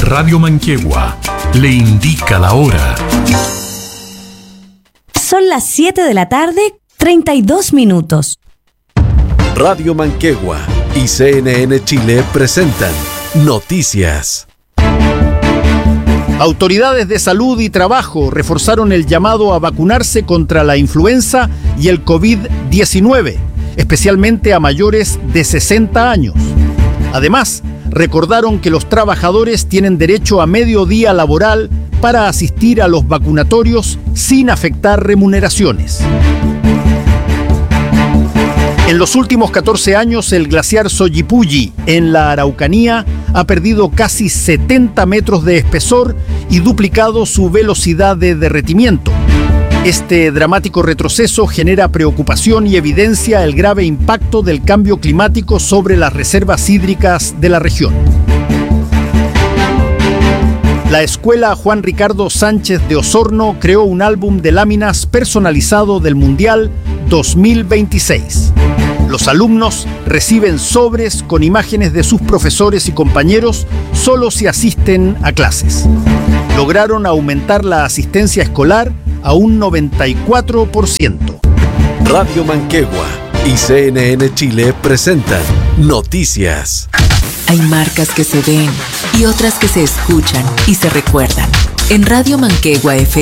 Radio Manquehue le indica la hora. Son las 7 de la tarde, 32 minutos. Radio Manquehue y CNN Chile presentan Noticias. Autoridades de salud y trabajo reforzaron el llamado a vacunarse contra la influenza y el COVID-19, especialmente a mayores de 60 años. Además, recordaron que los trabajadores tienen derecho a medio día laboral para asistir a los vacunatorios sin afectar remuneraciones. En los últimos 14 años, el glaciar Soyipulli, en la Araucanía, ha perdido casi 70 metros de espesor y duplicado su velocidad de derretimiento. Este dramático retroceso genera preocupación y evidencia el grave impacto del cambio climático sobre las reservas hídricas de la región. La Escuela Juan Ricardo Sánchez de Osorno creó un álbum de láminas personalizado del Mundial 2026. Los alumnos reciben sobres con imágenes de sus profesores y compañeros solo si asisten a clases. Lograron aumentar la asistencia escolar a un 94%. Radio Manquehue y CNN Chile presentan Noticias. Hay marcas que se ven y otras que se escuchan y se recuerdan. En Radio Manquehue FM